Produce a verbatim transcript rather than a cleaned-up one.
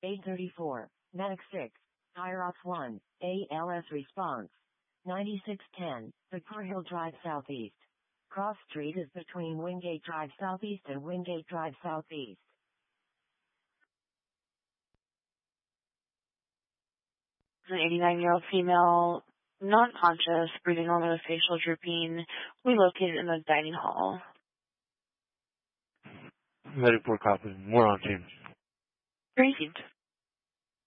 eight thirty-four, Medic six, I R O S one, A L S response. ninety-six ten, Victor Hill Drive Southeast. Cross Street is between Wingate Drive Southeast and Wingate Drive Southeast. An eighty-nine-year-old female, not conscious, breathing normally with facial drooping, we located in the dining hall. Medic four copy. We're on team. Received.